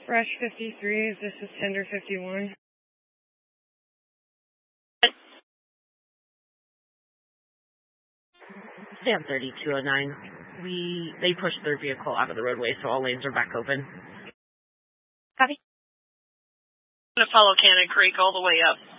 Rush 53, this is Tender 51. Stand 3209. They pushed their vehicle out of the roadway, so all lanes are back open. Copy. I'm going to follow Cannon Creek all the way up.